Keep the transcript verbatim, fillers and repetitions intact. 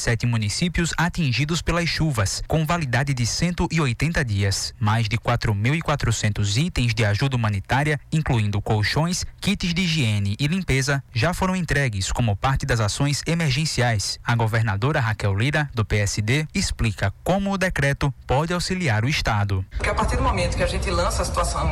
sete municípios atingidos pelas chuvas, com validade de cento e oitenta dias. Mais de quatro mil e quatrocentos itens de ajuda humanitária, incluindo colchões, kits de higiene e limpeza, já foram entregues como parte das ações emergenciais. A governadora Raquel Lira, do P S D, explica como o decreto pode auxiliar o Estado. Porque a partir do momento que a gente lança a situação